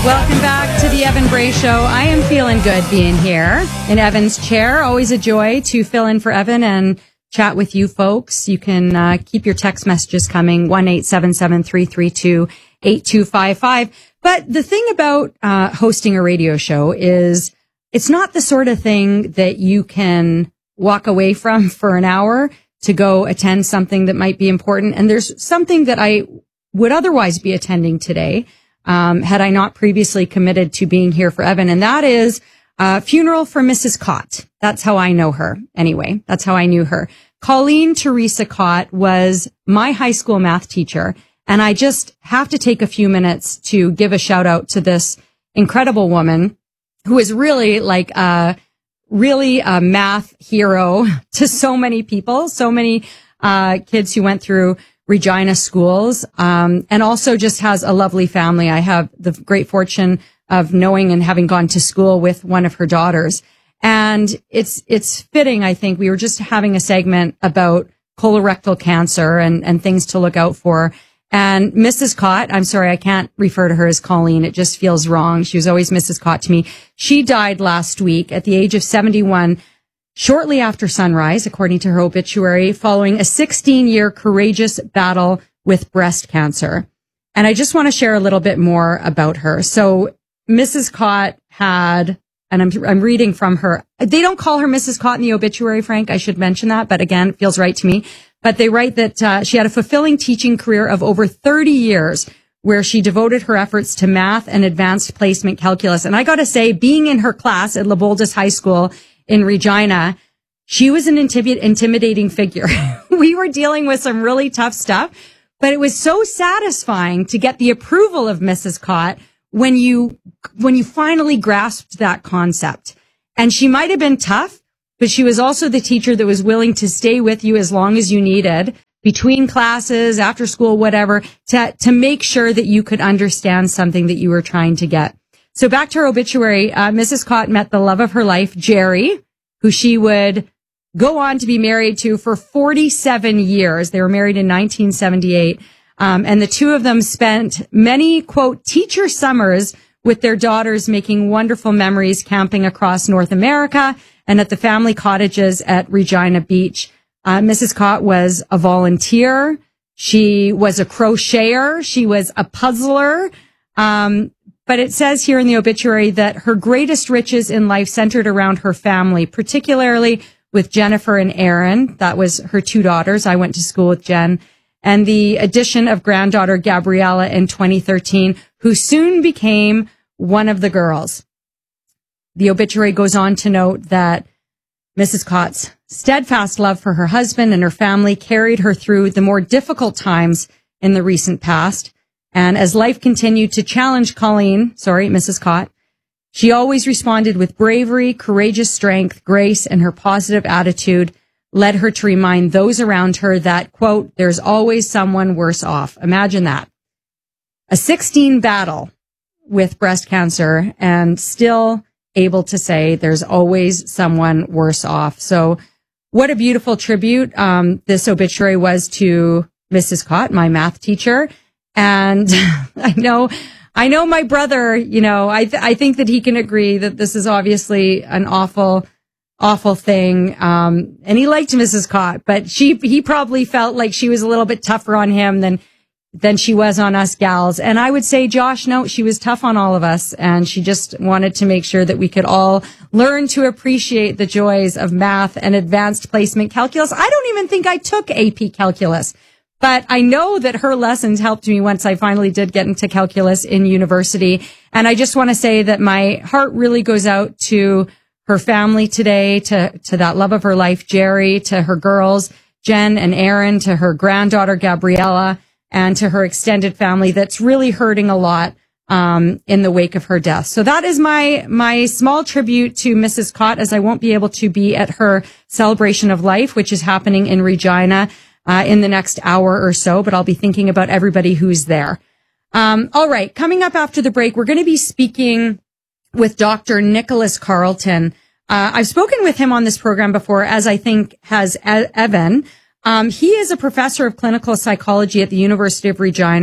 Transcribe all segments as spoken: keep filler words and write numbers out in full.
Welcome back to the Evan Bray Show. I am feeling good being here in Evan's chair. Always a joy to fill in for Evan and chat with you folks. You can uh, keep your text messages coming, one eight seven seven, three three two, eight two five five. But the thing about uh, hosting a radio show is it's not the sort of thing that you can walk away from for an hour to go attend something that might be important. And there's something that I would otherwise be attending today, um, had I not previously committed to being here for Evan. And that is a funeral for Missus Cott. That's how I know her. Anyway, that's how I knew her. Colleen Teresa Cott was my high school math teacher. And I just have to take a few minutes to give a shout out to this incredible woman who is really like a, really a math hero to so many people, so many, uh, kids who went through Regina schools, um, and also just has a lovely family. I have the great fortune of knowing and having gone to school with one of her daughters. And it's, it's fitting, I think. We were just having a segment about colorectal cancer and, and things to look out for. And Missus Cott, I'm sorry, I can't refer to her as Colleen. It just feels wrong. She was always Missus Cott to me. She died last week at the age of seventy-one. Shortly after sunrise, according to her obituary, following a sixteen-year courageous battle with breast cancer. And I just want to share a little bit more about her. So Missus Cott had, and I'm, I'm reading from her, they don't call her Missus Cott in the obituary, Frank. I should mention that, but again, it feels right to me. But they write that uh, she had a fulfilling teaching career of over thirty years, where she devoted her efforts to math and advanced placement calculus. And I got to say, being in her class at Leopoldus High School in Regina, she was an intimi- intimidating figure. We were dealing with some really tough stuff, but it was so satisfying to get the approval of Missus Cott when you, when you finally grasped that concept. And she might have been tough, but she was also the teacher that was willing to stay with you as long as you needed, between classes, after school, whatever, to, to make sure that you could understand something that you were trying to get. So back to her obituary, uh, Missus Cott met the love of her life, Jerry, who she would go on to be married to for forty-seven years. They were married in nineteen seventy-eight. Um, and the two of them spent many, quote, teacher summers with their daughters, making wonderful memories camping across North America and at the family cottages at Regina Beach. Uh, Missus Cott was a volunteer. She was a crocheter. She was a puzzler. Um, but it says here in the obituary that her greatest riches in life centered around her family, particularly with Jennifer and Aaron. That was her two daughters. I went to school with Jen. And the addition of granddaughter Gabriella in twenty thirteen, who soon became one of the girls. The obituary goes on to note that Missus Cott's steadfast love for her husband and her family carried her through the more difficult times in the recent past. And as life continued to challenge Colleen, sorry, Missus Cott, she always responded with bravery, courageous strength, grace, and her positive attitude led her to remind those around her that, quote, there's always someone worse off. Imagine that. A sixteen battle with breast cancer and still able to say there's always someone worse off. So what a beautiful tribute um, this obituary was to Missus Cott, my math teacher. And I know, I know my brother, you know, I th- I think that he can agree that this is obviously an awful, awful thing. Um, and he liked Missus Cott, but she, he probably felt like she was a little bit tougher on him than, than she was on us gals. And I would say, Josh, no, she was tough on all of us. And she just wanted to make sure that we could all learn to appreciate the joys of math and advanced placement calculus. I don't even think I took A P calculus. But I know that her lessons helped me once I finally did get into calculus in university. And I just want to say that my heart really goes out to her family today, to, to that love of her life, Jerry, to her girls, Jen and Aaron, to her granddaughter, Gabriella, and to her extended family that's really hurting a lot, um, in the wake of her death. So that is my, my small tribute to Missus Cott, as I won't be able to be at her celebration of life, which is happening in Regina. Uh, in the next hour or so, but I'll be thinking about everybody who's there. Um, all right. Coming up after the break, we're going to be speaking with Doctor Nicholas Carleton. Uh, I've spoken with him on this program before, as I think has Evan. Um, he is a professor of clinical psychology at the University of Regina,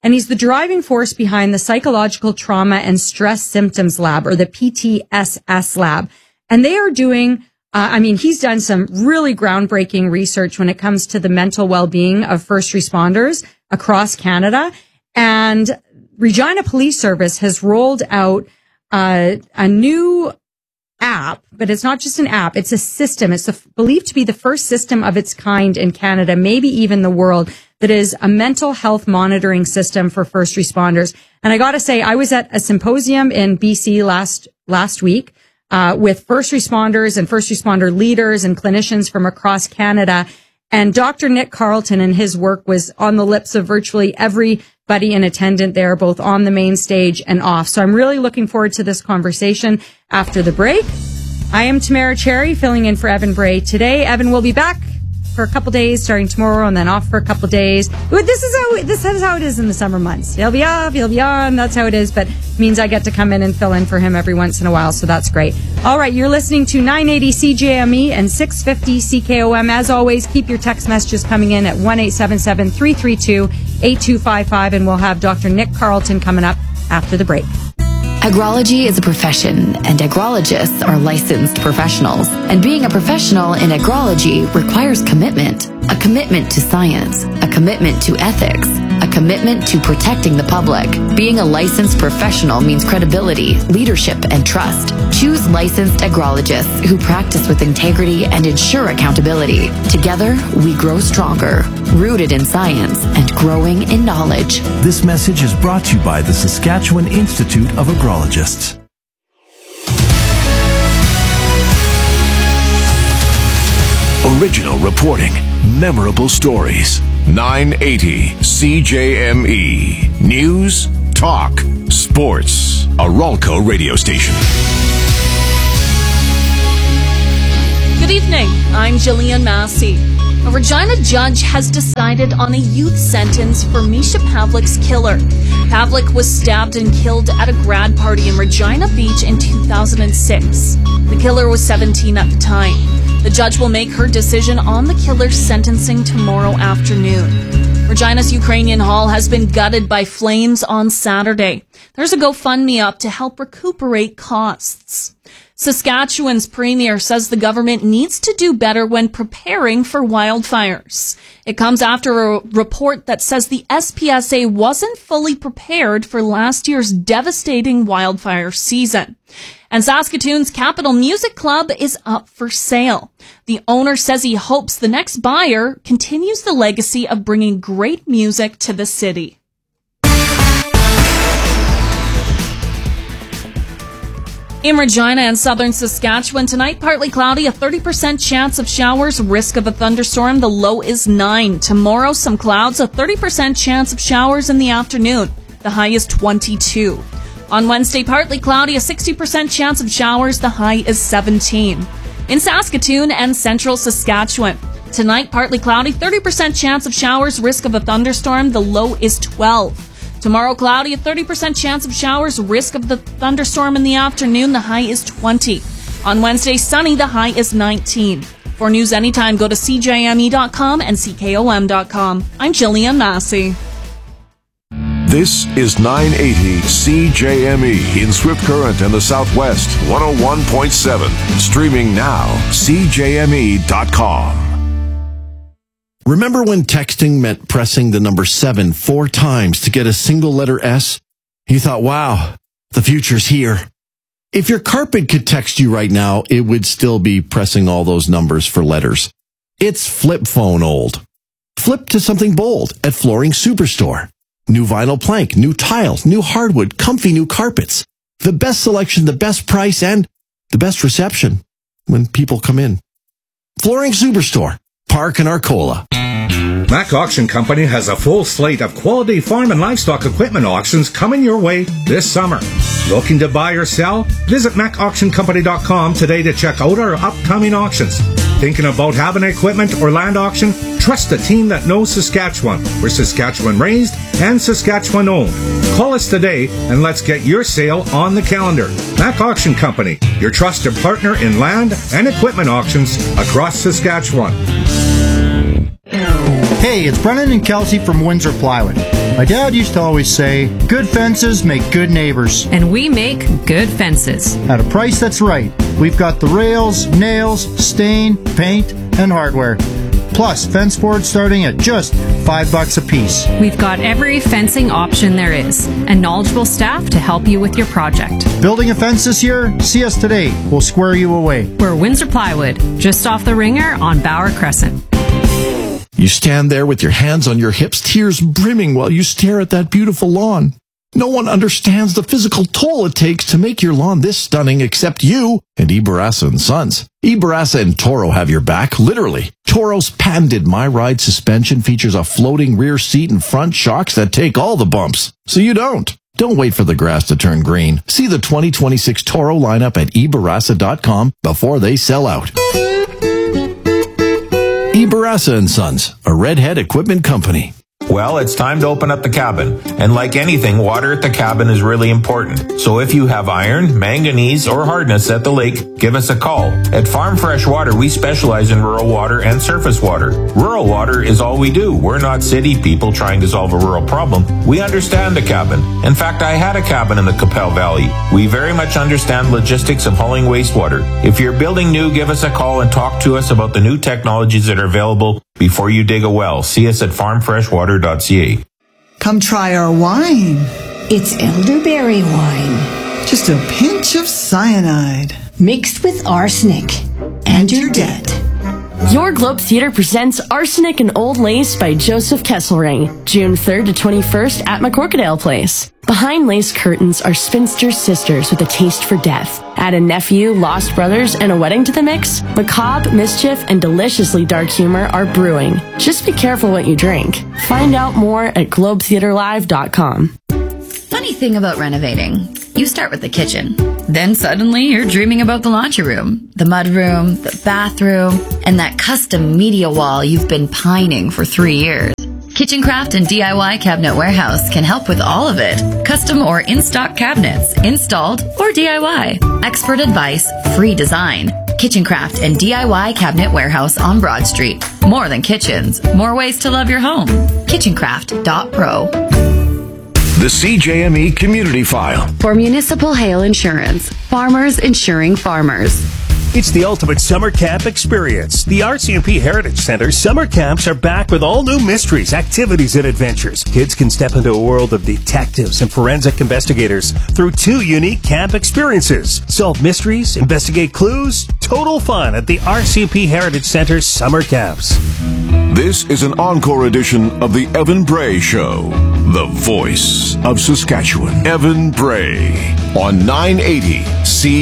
And he's the driving force behind the Psychological Trauma and Stress Symptoms Lab, or the P T S S Lab. And they are doing, uh, I mean, he's done some really groundbreaking research when it comes to the mental well-being of first responders across Canada. And Regina Police Service has rolled out uh, a new app, but it's not just an app. It's a system. It's a, believed to be the first system of its kind in Canada, maybe even the world, that is a mental health monitoring system for first responders. And I got to say, I was at a symposium in B C last, last week, uh, with first responders and first responder leaders and clinicians from across Canada. And Doctor Nick Carleton and his work was on the lips of virtually everybody in attendance there, both on the main stage and off. So I'm really looking forward to this conversation after the break. I am Tamara Cherry, filling in for Evan Bray today. Evan will be back for a couple days, starting tomorrow, and then off for a couple days. This is how this is how it is in the summer months. He'll be off, he'll be on. That's how it is. But it means I get to come in and fill in for him every once in a while, so that's great. All right, you're listening to nine eighty C J M E and six fifty C K O M. As always, keep your text messages coming in at one eight seven seven, three three two, eight two five five, and we'll have Doctor Nick Carleton coming up after the break. Agrology is a profession, and agrologists are licensed professionals. And being a professional in agrology requires commitment. A commitment to science, a commitment to ethics, a commitment to protecting the public. Being a licensed professional means credibility, leadership, and trust. Choose licensed agrologists who practice with integrity and ensure accountability. Together, we grow stronger, rooted in science and growing in knowledge. This message is brought to you by the Saskatchewan Institute of Agrologists. Original reporting, memorable stories. nine eighty C J M E. News, talk, sports. A Ralco radio station. Good evening. I'm Jillian Massey. A Regina judge has decided on a youth sentence for Misha Pavlik's killer. Pavlik was stabbed and killed at a grad party in Regina Beach in two thousand six. The killer was seventeen at the time. The judge will make her decision on the killer's sentencing tomorrow afternoon. Regina's Ukrainian Hall has been gutted by flames on Saturday. There's a GoFundMe up to help recuperate costs. Saskatchewan's premier says the government needs to do better when preparing for wildfires. It comes after a report that says the S P S A wasn't fully prepared for last year's devastating wildfire season. And Saskatoon's Capital Music Club is up for sale. The owner says he hopes the next buyer continues the legacy of bringing great music to the city. In Regina and southern Saskatchewan tonight, partly cloudy, a thirty percent chance of showers, risk of a thunderstorm. The low is nine. Tomorrow, some clouds, a thirty percent chance of showers in the afternoon. The high is twenty-two. On Wednesday, partly cloudy, a sixty percent chance of showers. The high is seventeen. In Saskatoon and central Saskatchewan, tonight, partly cloudy, thirty percent chance of showers, risk of a thunderstorm. The low is twelve. Tomorrow, cloudy, a thirty percent chance of showers, risk of the thunderstorm in the afternoon. The high is twenty. On Wednesday, sunny, the high is nineteen. For news anytime, go to C J M E dot com and C K O M dot com. I'm Jillian Massey. This is nine eighty C J M E in Swift Current and the Southwest, one oh one point seven. Streaming now, C J M E dot com. Remember when texting meant pressing the number seven four times to get a single letter S? You thought, wow, the future's here. If your carpet could text you right now, it would still be pressing all those numbers for letters. It's flip phone old. Flip to something bold at Flooring Superstore. New vinyl plank, new tiles, new hardwood, comfy new carpets. The best selection, the best price, and the best reception when people come in. Flooring Superstore, Park and Arcola. Mack Auction Company has a full slate of quality farm and livestock equipment auctions coming your way this summer. Looking to buy or sell? Visit Mack Auction Company dot com today to check out our upcoming auctions. Thinking about having an equipment or land auction? Trust the team that knows Saskatchewan. We're Saskatchewan raised and Saskatchewan owned. Call us today and let's get your sale on the calendar. Mack Auction Company, your trusted partner in land and equipment auctions across Saskatchewan. Hey, it's Brennan and Kelsey from Windsor Plywood. My dad used to always say, good fences make good neighbors. And we make good fences. At a price that's right. We've got the rails, nails, stain, paint, and hardware. Plus, fence boards starting at just five bucks a piece. We've got every fencing option there is, and knowledgeable staff to help you with your project. Building a fence this year? See us today. We'll square you away. We're Windsor Plywood, just off the Ringer on Bauer Crescent. You stand there with your hands on your hips, tears brimming while you stare at that beautiful lawn. No one understands the physical toll it takes to make your lawn this stunning except you and Ibarasa and Sons. Ibarasa and Toro have your back, literally. Toro's patented My Ride suspension features a floating rear seat and front shocks that take all the bumps, so you don't. Don't wait for the grass to turn green. See the twenty twenty-six Toro lineup at ibarasa dot com before they sell out. Ibarasa and Sons, a Redhead equipment company. Well, it's time to open up the cabin. And like anything, water at the cabin is really important. So if you have iron, manganese, or hardness at the lake, give us a call. At Farm Fresh Water, we specialize in rural water and surface water. Rural water is all we do. We're not city people trying to solve a rural problem. We understand the cabin. In fact, I had a cabin in the Qu'Appelle Valley. We very much understand logistics of hauling wastewater. If you're building new, give us a call and talk to us about the new technologies that are available before you dig a well. See us at farm fresh water dot c a. Come try our wine. It's elderberry wine. Just a pinch of cyanide. Mixed with arsenic. And you're dead. Your Globe Theatre presents Arsenic and Old Lace by Joseph Kesselring, June third to twenty-first at McCorkadale Place. Behind lace curtains are spinster sisters with a taste for death. Add a nephew, lost brothers, and a wedding to the mix. Macabre, mischief, and deliciously dark humor are brewing. Just be careful what you drink. Find out more at globe theatre live dot com. Funny thing about renovating. You start with the kitchen. Then suddenly you're dreaming about the laundry room, the mudroom, the bathroom, and that custom media wall you've been pining for three years. Kitchencraft and D I Y Cabinet Warehouse can help with all of it. Custom or in-stock cabinets, installed or D I Y. Expert advice, free design. Kitchencraft and D I Y Cabinet Warehouse on Broad Street. More than kitchens, more ways to love your home. kitchencraft dot pro. The C J M E Community File. For Municipal Hail Insurance, farmers insuring farmers. It's the ultimate summer camp experience. The R C M P Heritage Center summer camps are back with all new mysteries, activities, and adventures. Kids can step into a world of detectives and forensic investigators through two unique camp experiences. Solve mysteries, investigate clues, total fun at the R C M P Heritage Center summer camps. This is an encore edition of the Evan Bray Show, the voice of Saskatchewan. Evan Bray on nine eighty C